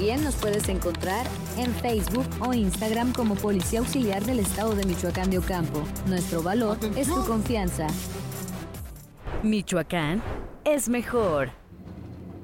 También nos puedes encontrar en Facebook o Instagram como Policía Auxiliar del Estado de Michoacán de Ocampo. Nuestro valor es tu confianza. Michoacán es mejor.